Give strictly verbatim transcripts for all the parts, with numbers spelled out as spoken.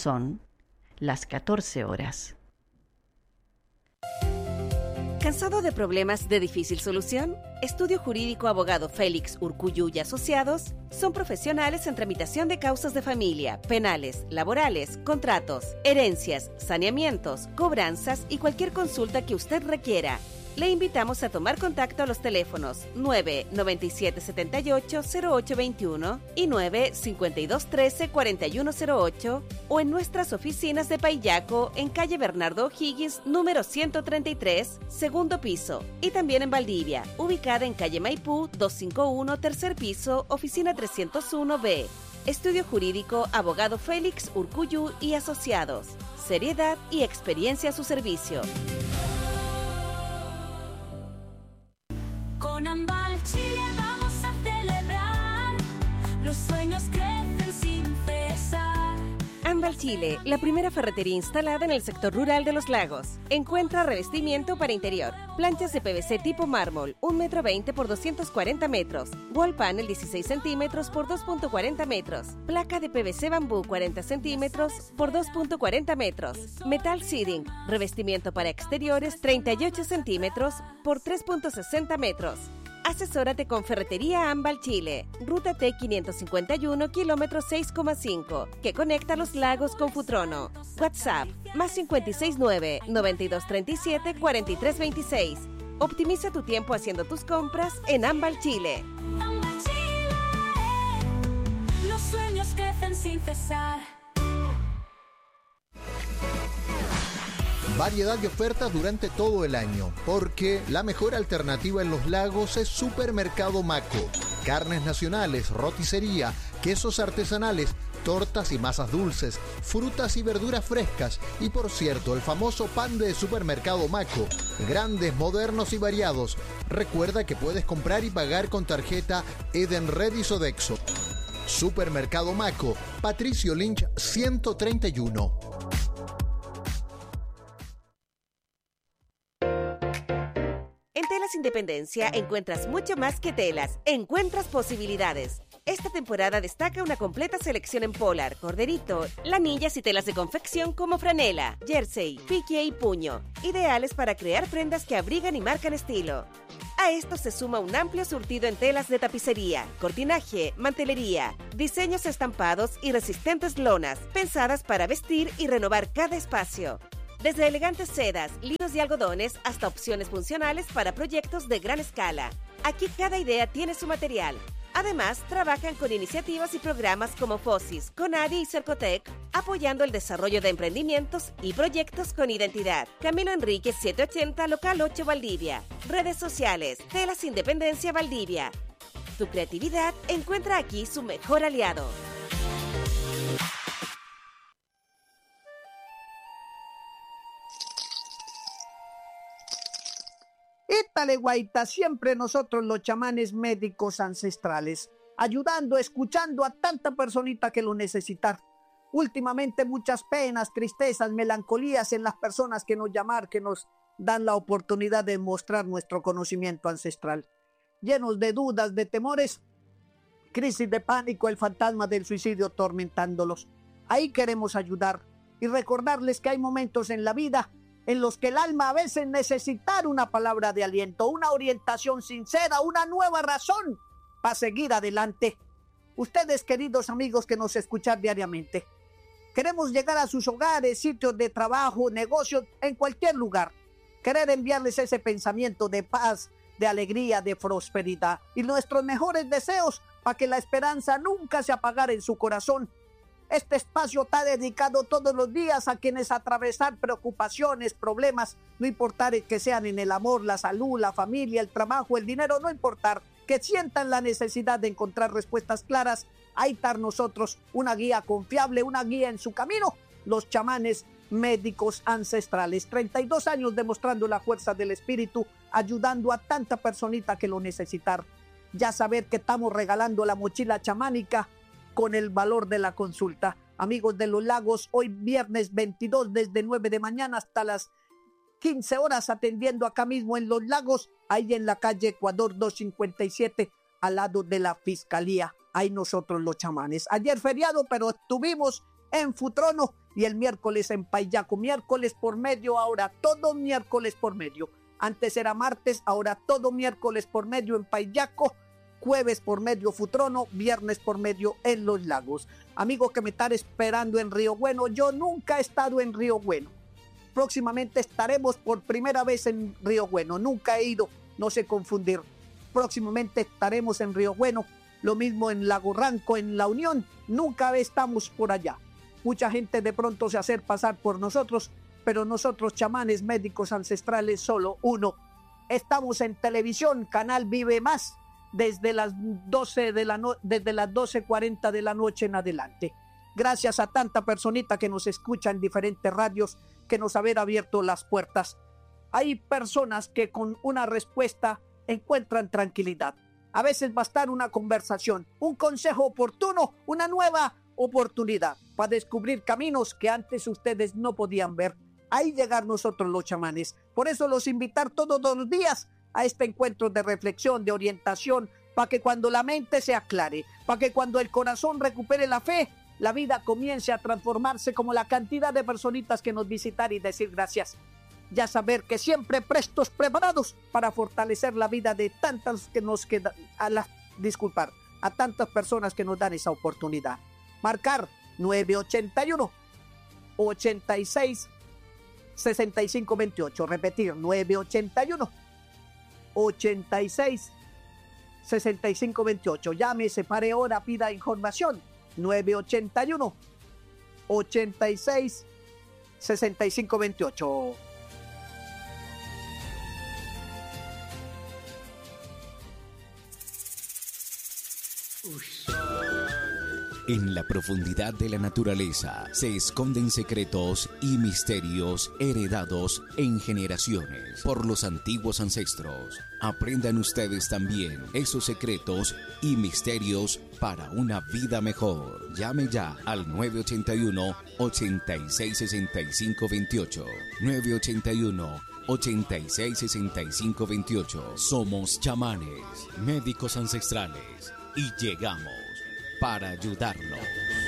Son las catorce horas. ¿Cansado de problemas de difícil solución? Estudio Jurídico Abogado Félix Urcuyu y Asociados son profesionales en tramitación de causas de familia, penales, laborales, contratos, herencias, saneamientos, cobranzas y cualquier consulta que usted requiera. Le invitamos a tomar contacto a los teléfonos nueve noventa y siete setenta y ocho cero ocho veintiuno y nueve cincuenta y dos trece cuarenta y uno cero ocho o en nuestras oficinas de Payaco en calle Bernardo O'Higgins número ciento treinta y tres, segundo piso, y también en Valdivia, ubicada en calle Maipú doscientos cincuenta y uno, tercer piso, oficina trescientos uno B. Estudio Jurídico Abogado Félix Urcuyu y Asociados. Seriedad y experiencia a su servicio. Con Ambal Chile vamos a celebrar, los sueños crecen sin cesar. Ambal Chile, la primera ferretería instalada en el sector rural de Los Lagos. Encuentra revestimiento para interior, planchas de P V C tipo mármol, un metro veinte por doscientos cuarenta metros, wall panel dieciséis centímetros por dos punto cuarenta metros, placa de P V C bambú cuarenta centímetros por dos punto cuarenta metros, metal siding, revestimiento para exteriores treinta y ocho centímetros por tres punto sesenta metros. Asesórate con Ferretería Ambal Chile, ruta T quinientos cincuenta y uno, kilómetro seis coma cinco, que conecta Los Lagos con Futrono. WhatsApp, más cinco seis nueve, noventa y dos treinta y siete, cuarenta y tres veintiséis. Optimiza tu tiempo haciendo tus compras en Ambal Chile. Ambal Chile, los sueños crecen sin cesar. Variedad de ofertas durante todo el año, porque la mejor alternativa en Los Lagos es Supermercado Maco. Carnes nacionales, roticería, quesos artesanales, tortas y masas dulces, frutas y verduras frescas y, por cierto, el famoso pan de Supermercado Maco. Grandes, modernos y variados. Recuerda que puedes comprar y pagar con tarjeta Edenred y Sodexo. Supermercado Maco, Patricio Lynch ciento treinta y uno. En Telas Independencia encuentras mucho más que telas, encuentras posibilidades. Esta temporada destaca una completa selección en polar, corderito, lanillas y telas de confección como franela, jersey, pique y puño, ideales para crear prendas que abrigan y marcan estilo. A esto se suma un amplio surtido en telas de tapicería, cortinaje, mantelería, diseños estampados y resistentes lonas, pensadas para vestir y renovar cada espacio. Desde elegantes sedas, linos y algodones hasta opciones funcionales para proyectos de gran escala. Aquí cada idea tiene su material. Además, trabajan con iniciativas y programas como FOSIS, CONADI y Cercotec, apoyando el desarrollo de emprendimientos y proyectos con identidad. Camilo Enríquez setecientos ochenta, local ocho, Valdivia. Redes sociales, Telas Independencia Valdivia. Tu creatividad encuentra aquí su mejor aliado. Étale, guaita, siempre nosotros los chamanes médicos ancestrales, ayudando, escuchando a tanta personita que lo necesitar. Últimamente muchas penas, tristezas, melancolías en las personas que nos llaman, que nos dan la oportunidad de mostrar nuestro conocimiento ancestral. Llenos de dudas, de temores, crisis de pánico, el fantasma del suicidio atormentándolos. Ahí queremos ayudar y recordarles que hay momentos en la vida en los que el alma a veces necesita una palabra de aliento, una orientación sincera, una nueva razón para seguir adelante. Ustedes, queridos amigos que nos escuchan diariamente, queremos llegar a sus hogares, sitios de trabajo, negocios, en cualquier lugar. Querer enviarles ese pensamiento de paz, de alegría, de prosperidad y nuestros mejores deseos para que la esperanza nunca se apagara en su corazón. Este espacio está dedicado todos los días a quienes atravesar preocupaciones, problemas, no importar que sean en el amor, la salud, la familia, el trabajo, el dinero, no importar, que sientan la necesidad de encontrar respuestas claras. Ahí está nosotros, una guía confiable, una guía en su camino, los chamanes médicos ancestrales. treinta y dos años demostrando la fuerza del espíritu, ayudando a tanta personita que lo necesitar. Ya saber que estamos regalando la mochila chamánica con el valor de la consulta. Amigos de Los Lagos, hoy viernes veintidós, desde nueve de mañana hasta las quince horas, atendiendo acá mismo en Los Lagos, ahí en la calle Ecuador doscientos cincuenta y siete, al lado de la Fiscalía. Ahí nosotros los chamanes. Ayer feriado, pero estuvimos en Futrono y el miércoles en Paillaco. Miércoles por medio, ahora todo miércoles por medio. Antes era martes, ahora todo miércoles por medio en Paillaco. Jueves por medio Futrono, viernes por medio en Los Lagos. Amigo que me están esperando en Río Bueno, yo nunca he estado en Río Bueno. Próximamente estaremos por primera vez en Río Bueno. Nunca he ido, no sé confundir. Próximamente estaremos en Río Bueno. Lo mismo en Lago Ranco, en La Unión. Nunca estamos por allá. Mucha gente de pronto se hace pasar por nosotros, pero nosotros, chamanes médicos ancestrales, solo uno. Estamos en televisión, Canal Vive Más, desde las doce de la no- desde las doce cuarenta de la noche en adelante. Gracias a tanta personita que nos escucha en diferentes radios, que nos haber abierto las puertas. Hay personas que con una respuesta encuentran tranquilidad. A veces bastar una conversación, un consejo oportuno, una nueva oportunidad para descubrir caminos que antes ustedes no podían ver. Ahí llegar nosotros los chamanes. Por eso los invitar todos los días a este encuentro de reflexión, de orientación, para que cuando la mente se aclare, para que cuando el corazón recupere la fe, la vida comience a transformarse como la cantidad de personitas que nos visitan y decir gracias. Ya saber que siempre prestos, preparados para fortalecer la vida de tantas que nos quedan, a la, disculpar, a tantas personas que nos dan esa oportunidad. Marcar nueve ochenta y uno, ochenta y seis, sesenta y cinco veintiocho. Repetir, nueve ochenta y uno, ochenta y seis, sesenta y cinco veintiocho. Llame, separe hora, pida información. nueve ochenta y uno, ochenta y seis, sesenta y cinco veintiocho. En la profundidad de la naturaleza se esconden secretos y misterios heredados en generaciones por los antiguos ancestros. Aprendan ustedes también esos secretos y misterios para una vida mejor. Llame ya al nueve ochenta y uno, ochenta y seis, sesenta y cinco veintiocho. nueve ochenta y uno, ochenta y seis, sesenta y cinco veintiocho. Somos chamanes, médicos ancestrales, y llegamos para ayudarlo.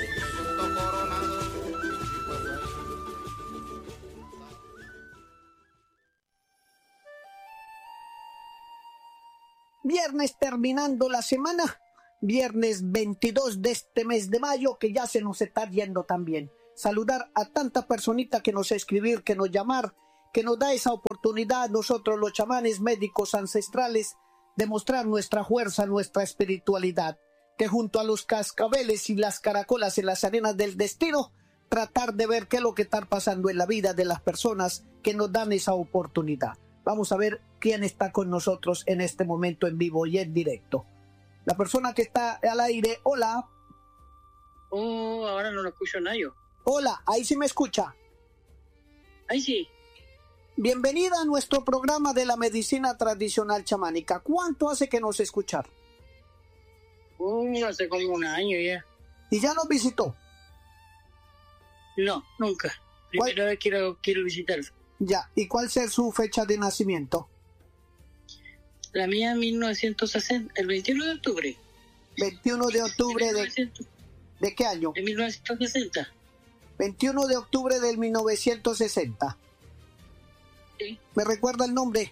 Viernes terminando la semana, viernes veintidós de este mes de mayo, que ya se nos está yendo también. Saludar a tanta personita que nos escribir, que nos llamar, que nos da esa oportunidad, nosotros los chamanes médicos ancestrales, de mostrar nuestra fuerza, nuestra espiritualidad, que junto a los cascabeles y las caracolas en las arenas del destino, tratar de ver qué es lo que está pasando en la vida de las personas que nos dan esa oportunidad. Vamos a ver quién está con nosotros en este momento en vivo y en directo. La persona que está al aire, hola. Oh, ahora no lo escucho nada yo. Hola, ahí sí me escucha. Ahí sí. Bienvenida a nuestro programa de la medicina tradicional chamánica. ¿Cuánto hace que nos escuchar? Uh, hace como un año ya. ¿Y ya nos visitó? No, nunca. ¿Cuál? Primera vez quiero, quiero visitar. Ya. ¿Y cuál es su fecha de nacimiento? La mía mil novecientos sesenta, el veintiuno de octubre. veintiuno de octubre de, mil novecientos, ¿de qué año? de mil novecientos sesenta. veintiuno de octubre del mil novecientos sesenta. Sí. ¿Me recuerda el nombre?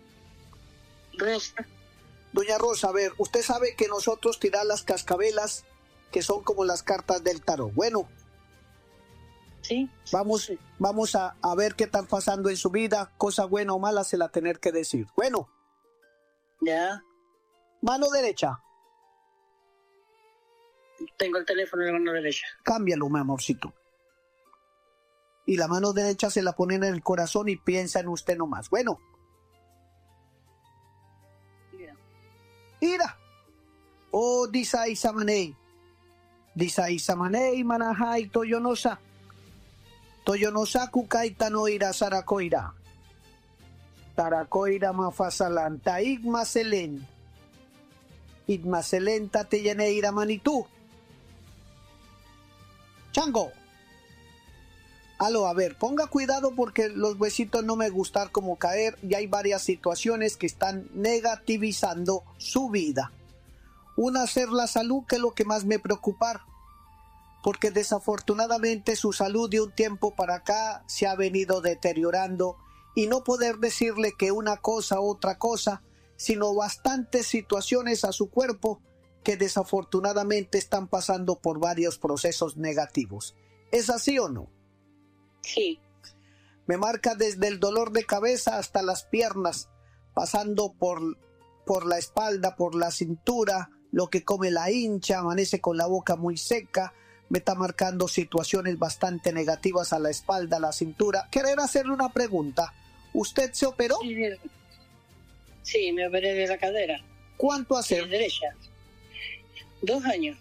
Rosa. Doña Rosa, a ver, usted sabe que nosotros tirar las cascabelas, que son como las cartas del tarot. Bueno, Sí. vamos, vamos a, a ver qué están pasando en su vida, cosa buena o mala se la tener que decir. Bueno, Ya. mano derecha, Tengo el teléfono en la mano derecha. cámbialo, mi amorcito. Y la mano derecha se la pone en el corazón y piensa en usted nomás. Bueno, Ya. ira. Oh, disai samanei. Disai samanei manahai toyonosa. Toyonosa kukaita no ira sarakoira. Tarakoira mafasalanta igmaselen. Igmaselenta te lleneira manitú. Chango. Aló, a ver, ponga cuidado porque los huesitos no me gustan como caer y hay varias situaciones que están negativizando su vida. Una, ser la salud, que es lo que más me preocupa. porque desafortunadamente su salud de un tiempo para acá se ha venido deteriorando y no poder decirle que una cosa u otra cosa, sino bastantes situaciones a su cuerpo que desafortunadamente están pasando por varios procesos negativos. ¿Es así o no? Sí. Me marca desde el dolor de cabeza hasta las piernas, pasando por, por la espalda, por la cintura, lo que come la hincha, amanece con la boca muy seca, me está marcando situaciones bastante negativas a la espalda, a la cintura. Querer hacerle una pregunta. ¿Usted se operó? Sí, sí, me operé de la cadera. ¿Cuánto Sí, hace? derecha. Dos años.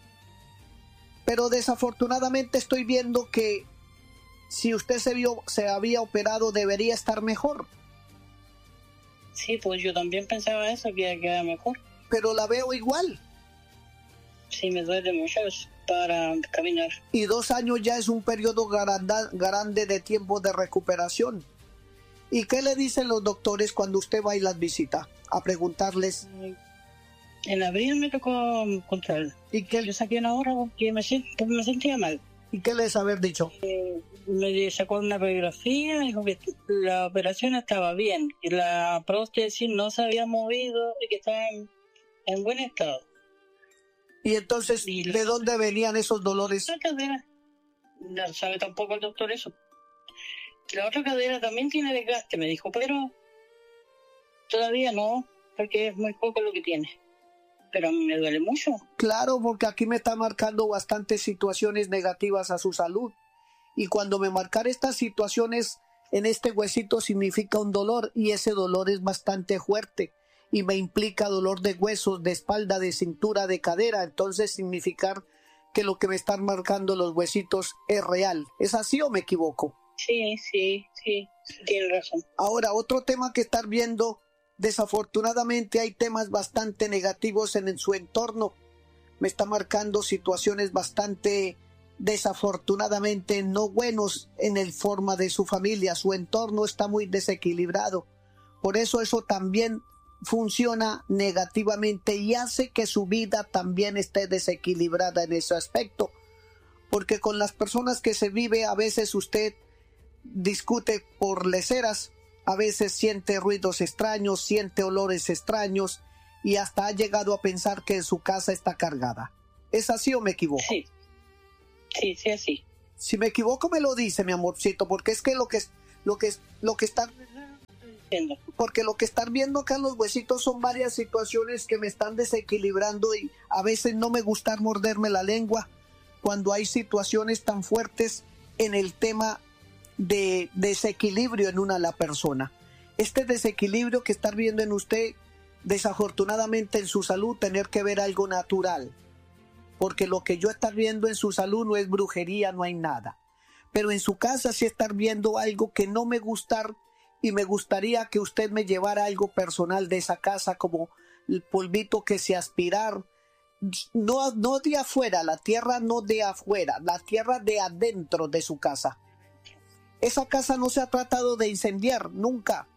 Pero desafortunadamente estoy viendo que si usted se vio, se había operado, debería estar mejor. Sí, pues yo también pensaba eso, que iba a quedar mejor. Pero la veo igual. Sí, me duele mucho para caminar. Y dos años ya es un periodo granda- grande de tiempo de recuperación. ¿Y qué le dicen los doctores cuando usted va y las visita? A preguntarles. En abril me tocó encontrarlo. ¿Y qué, Yo saqué una hora porque me, sent- porque me sentía mal. ¿Y qué les haber dicho? Me sacó una radiografía, dijo que la operación estaba bien, que la prótesis no se había movido y que estaba en, en buen estado. Y entonces, Y- ¿de dónde venían esos dolores? La otra cadera, no sabe tampoco el doctor eso. La otra cadera también tiene desgaste, me dijo, pero todavía no, porque es muy poco lo que tiene. Pero a mí me duele mucho. Claro, porque aquí me está marcando bastantes situaciones negativas a su salud. Y cuando me marcar estas situaciones en este huesito significa un dolor, y ese dolor es bastante fuerte y me implica dolor de huesos, de espalda, de cintura, de cadera. Entonces significar que lo que me están marcando los huesitos es real. ¿Es así o me equivoco? Sí, sí, sí, tiene razón. Ahora, otro tema que estar viendo, desafortunadamente hay temas bastante negativos en, en su entorno. Me está marcando situaciones bastante desafortunadamente no buenos en el forma de su familia. Su entorno está muy desequilibrado. Por eso eso también funciona negativamente y hace que su vida también esté desequilibrada en ese aspecto. Porque con las personas que se vive, a veces usted discute por leceras, a veces siente ruidos extraños, siente olores extraños y hasta ha llegado a pensar que su casa está cargada. ¿Es así o me equivoco? Sí, sí, sí, así. Si me equivoco me lo dice, mi amorcito, porque es que lo que lo que lo que está Entiendo. porque lo que están viendo acá en los huesitos son varias situaciones que me están desequilibrando y a veces no me gusta morderme la lengua cuando hay situaciones tan fuertes en el tema de desequilibrio en una la persona. Este desequilibrio que está viendo en usted, desafortunadamente en su salud, tener que ver algo natural. Porque lo que yo estar viendo en su salud no es brujería, no hay nada. Pero en su casa sí estar viendo algo que no me gustar y me gustaría que usted me llevara algo personal de esa casa, como el polvito que se aspirar. No, no de afuera, la tierra no de afuera, la tierra de adentro de su casa. Esa casa no se ha tratado de incendiar, nunca.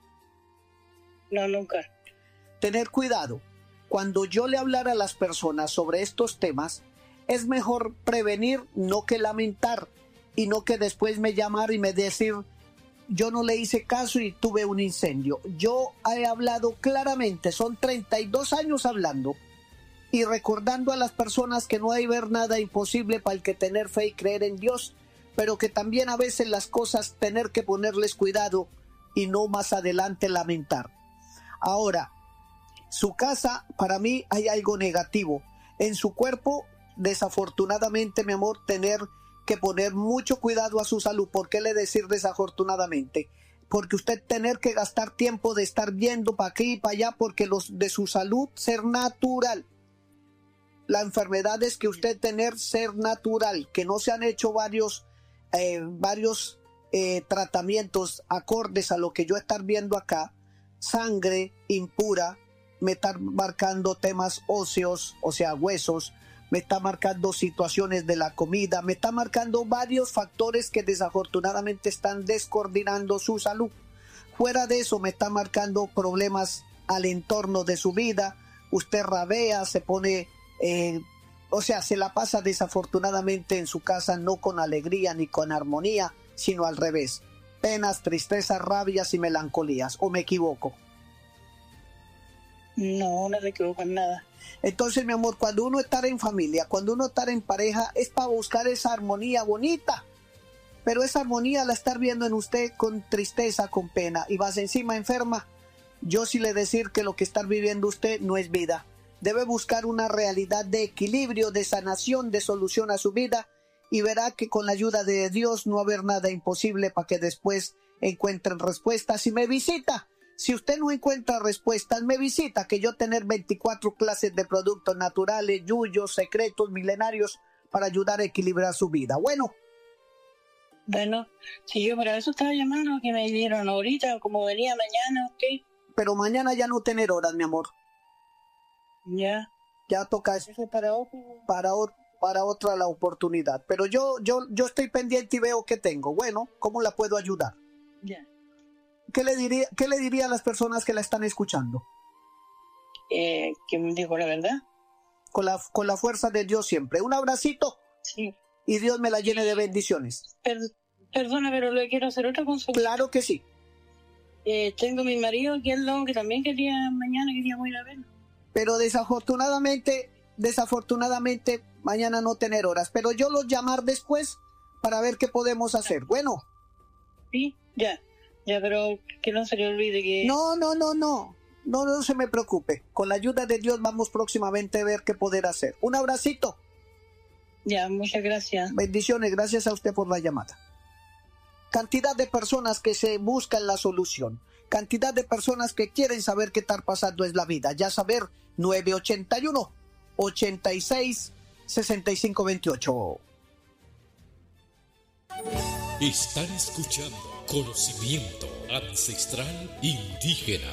No, nunca. Tener cuidado. Cuando yo le hablara a las personas sobre estos temas, es mejor prevenir, no que lamentar, y no que después me llamar y me decir, yo no le hice caso y tuve un incendio. Yo he hablado claramente, son treinta y dos años hablando, y recordando a las personas que no hay ver nada imposible para el que tener fe y creer en Dios, pero que también a veces las cosas tener que ponerles cuidado y no más adelante lamentar. Ahora, su casa, para mí hay algo negativo. En su cuerpo, desafortunadamente, mi amor, tener que poner mucho cuidado a su salud. ¿Por qué le decir desafortunadamente? Porque usted tener que gastar tiempo de estar yendo para aquí y para allá, porque los de su salud ser natural. La enfermedad es que usted tener ser natural, que no se han hecho varios, eh, varios eh, tratamientos acordes a lo que yo estar viendo acá. Sangre impura, me está marcando temas óseos, o sea, huesos, me está marcando situaciones de la comida, me está marcando varios factores que desafortunadamente están descoordinando su salud. Fuera de eso, me está marcando problemas al entorno de su vida. Usted rabea, se pone, eh, o sea, se la pasa desafortunadamente en su casa no con alegría ni con armonía, sino al revés. Penas, tristezas, rabias y melancolías. ¿O me equivoco? No, no te equivoco en nada. Entonces, mi amor, cuando uno está en familia, cuando uno está en pareja, es para buscar esa armonía bonita. Pero esa armonía la estar viendo en usted con tristeza, con pena, y vas encima enferma. Yo sí le decir que lo que está viviendo usted no es vida. Debe buscar una realidad de equilibrio, de sanación, de solución a su vida, y verá que con la ayuda de Dios no va a haber nada imposible para que después encuentren respuestas. Y me visita. Si usted no encuentra respuestas, me visita, que yo tener veinticuatro clases de productos naturales, yuyos, secretos, milenarios, para ayudar a equilibrar su vida. Bueno. Bueno, si yo para eso estaba llamando, que me dieron ahorita, como venía mañana, ¿ok? Pero mañana ya no tener horas, mi amor. Ya. Ya toca eso para otro. Para, para otra la oportunidad. Pero yo, yo, yo estoy pendiente y veo qué tengo. Bueno, ¿cómo la puedo ayudar? Ya. ¿Qué le diría, qué le diría a las personas que la están escuchando? Eh, que me dijo la verdad. Con la, con la fuerza de Dios siempre. Un abracito. Sí. Y Dios me la llene de bendiciones. Per, perdona, pero le quiero hacer otra consulta. Claro que sí. Eh, tengo mi marido aquí al lado que también quería, mañana queríamos ir a verlo. Pero desafortunadamente, desafortunadamente, mañana no tener horas. Pero yo los llamar después para ver qué podemos hacer. Bueno. Sí, ya. Ya, pero que no se le olvide que... No, no, no, no. No, no se me preocupe. Con la ayuda de Dios vamos próximamente a ver qué poder hacer. Un abracito. Ya, muchas gracias. Bendiciones, gracias a usted por la llamada. Cantidad de personas que se buscan la solución. Cantidad de personas que quieren saber qué estar pasando es la vida. Ya saber, nueve ochenta y uno, ochenta y seis, sesenta y cinco veintiocho. Están escuchando Conocimiento Ancestral Indígena.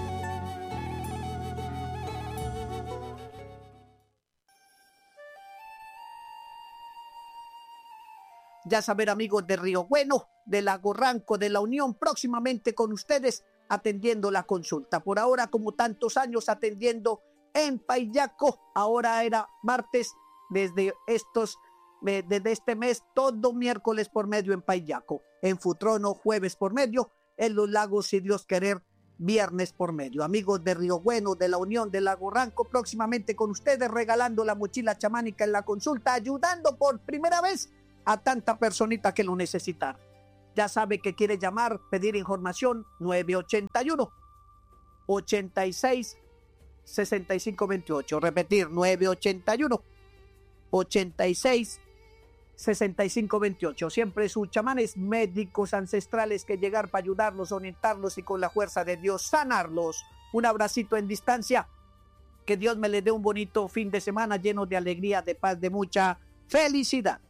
Ya saber, amigos de Río Bueno, de Lago Ranco, de La Unión, próximamente con ustedes atendiendo la consulta. Por ahora, como tantos años atendiendo en Paillaco, ahora era martes, desde estos, eh, desde este mes, todo miércoles por medio en Paillaco, en Futrono jueves por medio, en Los Lagos, si Dios querer, viernes por medio. Amigos de Río Bueno, de La Unión, de Lago Ranco, próximamente con ustedes regalando la mochila chamánica en la consulta, ayudando por primera vez a tanta personita que lo necesitan. Ya sabe que quiere llamar, pedir información, nueve ochenta y uno, ochenta y seis, sesenta y cinco veintiocho. Repetir, nueve ochenta y uno, ochenta y seis, sesenta y cinco veintiocho. Siempre sus chamanes médicos ancestrales que llegar para ayudarlos, orientarlos y con la fuerza de Dios sanarlos. Un abracito en distancia. Que Dios me le dé un bonito fin de semana lleno de alegría, de paz, de mucha felicidad.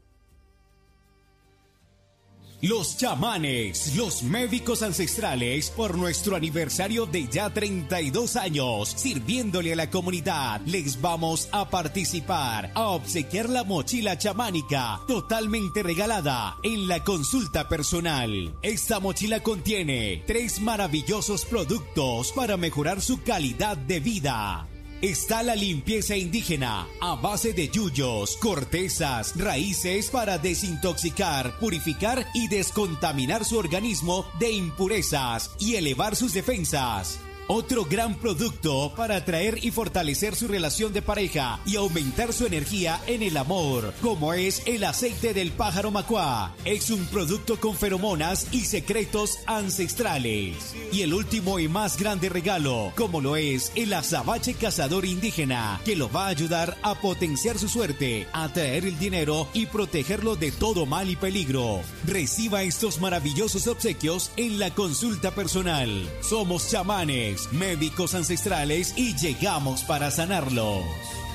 Los chamanes, los médicos ancestrales, por nuestro aniversario de ya treinta y dos años, sirviéndole a la comunidad, les vamos a participar, a obsequiar la mochila chamánica, totalmente regalada, en la consulta personal. Esta mochila contiene tres maravillosos productos para mejorar su calidad de vida. Está la limpieza indígena a base de yuyos, cortezas, raíces para desintoxicar, purificar y descontaminar su organismo de impurezas y elevar sus defensas. Otro gran producto para atraer y fortalecer su relación de pareja y aumentar su energía en el amor, como es el aceite del pájaro macuá. Es un producto con feromonas y secretos ancestrales. Y el último y más grande regalo, como lo es el azabache cazador indígena, que lo va a ayudar a potenciar su suerte, atraer el dinero y protegerlo de todo mal y peligro. Reciba estos maravillosos obsequios en la consulta personal. Somos chamanes, médicos ancestrales y llegamos para sanarlos.